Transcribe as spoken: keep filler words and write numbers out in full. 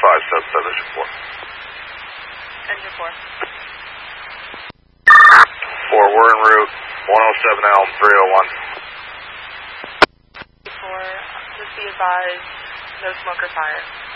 five seven seven, engine four. Engine four. four, we're en route, one oh seven Elm, three oh one. four, just be advised, no smoker fire.